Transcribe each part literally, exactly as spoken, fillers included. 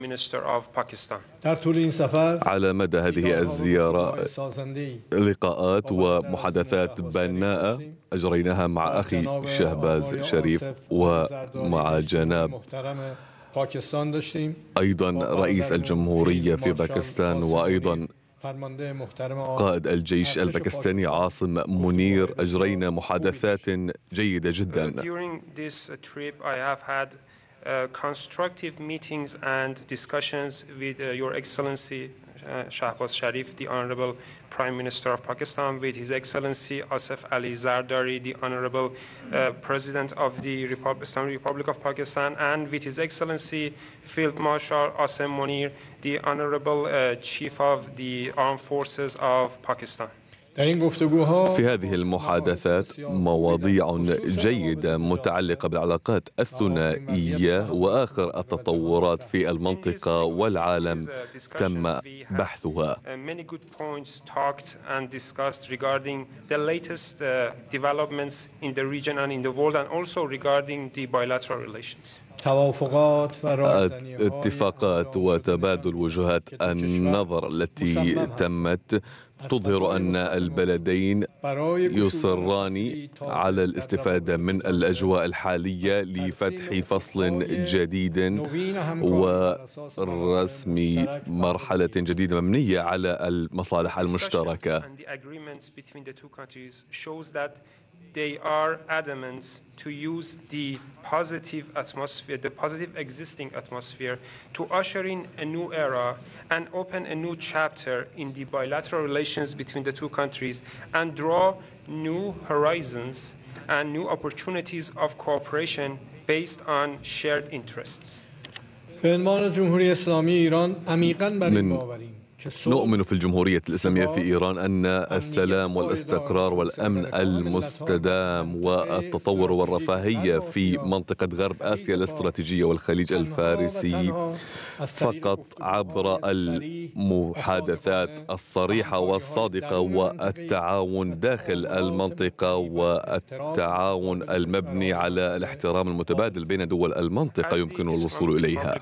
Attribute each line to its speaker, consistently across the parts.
Speaker 1: Minister of Pakistan.
Speaker 2: على مدى هذه الزيارة لقاءات ومحادثات بناءة أجريناها مع أخي شهباز شريف ومع جناب أيضا رئيس الجمهورية في باكستان وأيضا قائد الجيش الباكستاني عاصم منير. أجرينا محادثات جيدة جدا.
Speaker 1: Uh, constructive meetings and discussions with uh, Your Excellency uh, Shahbaz Sharif, the Honorable Prime Minister of Pakistan, with His Excellency Asif Ali Zardari, the Honorable uh, President of the Repub- Islamic Republic of Pakistan, and with His Excellency Field Marshal Asim Munir, the Honorable uh, Chief of the Armed Forces of Pakistan.
Speaker 2: في هذه المحادثات مواضيع جيدة متعلقة بالعلاقات الثنائية وآخر التطورات في المنطقة والعالم تم بحثها.
Speaker 1: Many good points talked and discussed regarding the latest uh, developments in the region and in the world, and also regarding the bilateral relations.
Speaker 2: اتفاقات وتبادل وجهات النظر التي تمت تظهر أن البلدين يصران على الاستفادة من الأجواء الحالية لفتح فصل جديد ورسم مرحلة جديدة مبنية على المصالح المشتركة.
Speaker 1: They are adamant to use the positive atmosphere, the positive existing atmosphere, to usher in a new era and open a new chapter in the bilateral relations between the two countries and draw new horizons and new opportunities of cooperation based on shared interests.
Speaker 2: نؤمن في الجمهورية الإسلامية في إيران أن السلام والاستقرار والأمن المستدام والتطور والرفاهية في منطقة غرب آسيا الاستراتيجية والخليج الفارسي فقط عبر المحادثات الصريحة والصادقة والتعاون داخل المنطقة والتعاون المبني على الاحترام المتبادل بين دول المنطقة يمكن الوصول إليها.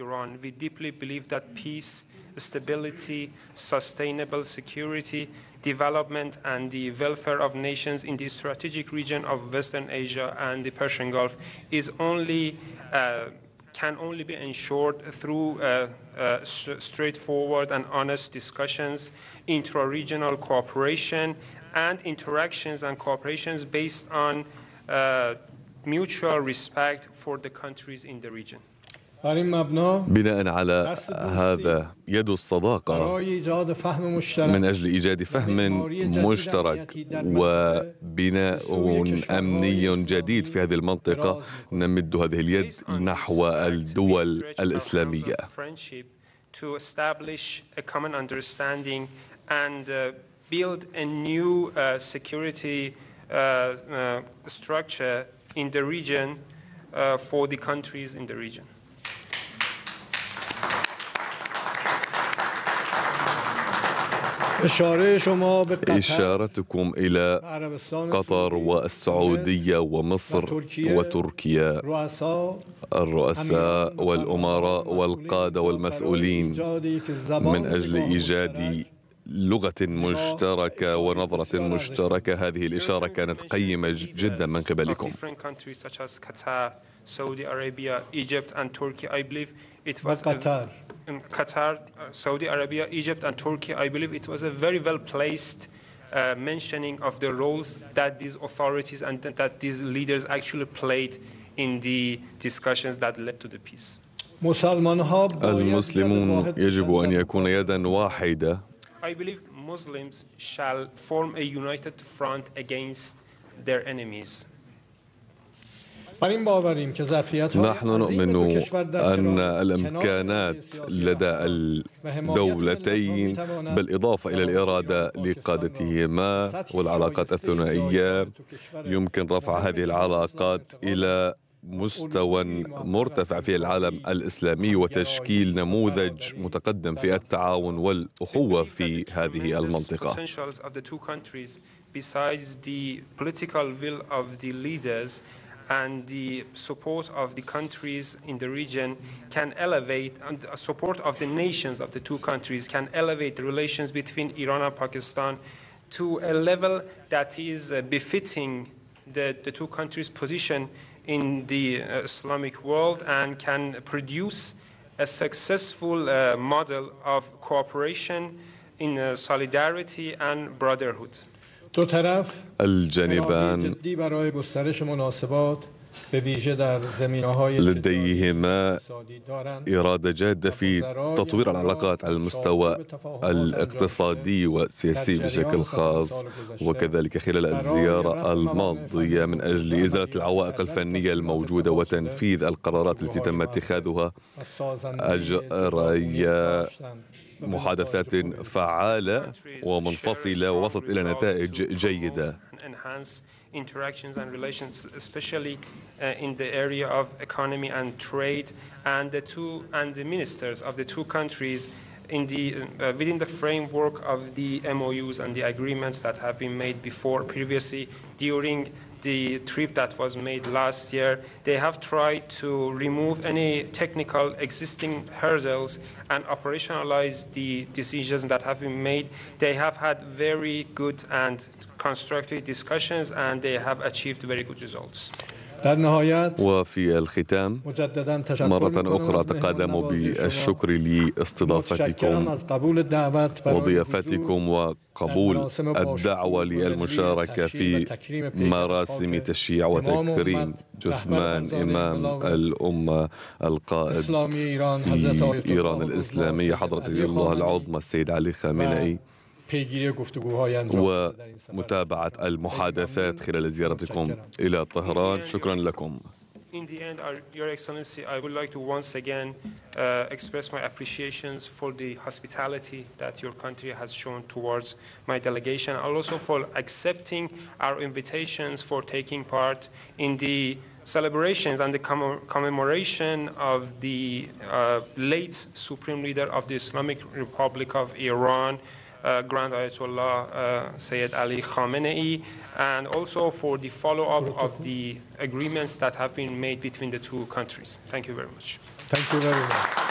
Speaker 1: Stability, sustainable security, development, and the welfare of nations in the strategic region of Western Asia and the Persian Gulf is only uh, can only be ensured through uh, uh, straightforward and honest discussions, intra-regional cooperation, and interactions and cooperations based on uh, mutual respect for the countries in the region.
Speaker 2: بناء على هذا يد الصداقة من أجل إيجاد فهم مشترك وبناء أمني جديد في هذه المنطقة نمد هذه اليد نحو الدول الإسلامية.
Speaker 1: To establish a common understanding and uh, build a new uh, security uh, uh, structure in the region uh, for the countries in the region.
Speaker 2: إشارتكم إلى قطر والسعودية ومصر وتركيا، الرؤساء والأمراء والقادة والمسؤولين من أجل إيجاد لغة مشتركة ونظرة مشتركة. هذه الإشارة كانت قيمة جدا من قبلكم.
Speaker 1: Saudi Arabia, Egypt, and Turkey. I believe it was Qatar. In Qatar, Saudi Arabia, Egypt, and Turkey. I believe it was a very well placed uh, mentioning of the roles that these authorities and th that these leaders actually played in the discussions that led to the peace.
Speaker 2: المسلمون يجب أن يكون يدا واحدة.
Speaker 1: I believe Muslims shall form a united front against their enemies.
Speaker 2: نحن نؤمن أن الإمكانات لدى الدولتين بالإضافة إلى الإرادة لقادتهما والعلاقات الثنائية يمكن رفع هذه العلاقات إلى مستوى مرتفع في العالم الإسلامي وتشكيل نموذج متقدم في التعاون والأخوة في هذه المنطقة.
Speaker 1: and the support of the countries in the region can elevate, and the support of the nations of the two countries can elevate the relations between Iran and Pakistan to a level that is uh, befitting the, the two countries' position in the uh, Islamic world, and can produce a successful uh, model of cooperation in uh, solidarity and brotherhood.
Speaker 2: الجانبان لديهما إرادة جادة في تطوير العلاقات على المستوى الاقتصادي والسياسي بشكل خاص، وكذلك خلال الزيارة الماضية من أجل إزالة العوائق الفنية الموجودة وتنفيذ القرارات التي تم اتخاذها أجري محادثات فعالة ومنفصلة ووصلت إلى نتائج جيدة.
Speaker 1: Interactions and relations, especially uh, in the area of economy and trade, and the two and the ministers of the two countries in the uh, within the framework of the M O Us and the agreements that have been made before previously during the trip that was made last year. They have tried to remove any technical existing hurdles and operationalize the decisions that have been made. They have had very good and constructive discussions, and they have achieved very good results.
Speaker 2: وفي الختام مرة أخرى أتقدم بالشكر لاستضافتكم وضيافتكم وقبول الدعوة للمشاركة في مراسم تشييع وتكريم جثمان إمام الأمة القائد في إيران الإسلامية حضرة الله العظمى السيد علي خامنئي، ومتابعة المحادثات خلال زيارتكم إلى طهران. شكرا لكم.
Speaker 1: In the end, Your Excellency, I would like to once again uh, express my appreciations for the hospitality that your country has shown towards my delegation, and also for accepting our invitations for taking part in the celebrations and the commemoration of the uh, late Supreme Leader of the Islamic Republic of Iran, Uh, Grand Ayatollah uh, Sayyid Ali Khamenei, and also for the follow-up of the agreements that have been made between the two countries. Thank you very much.
Speaker 3: Thank you very much.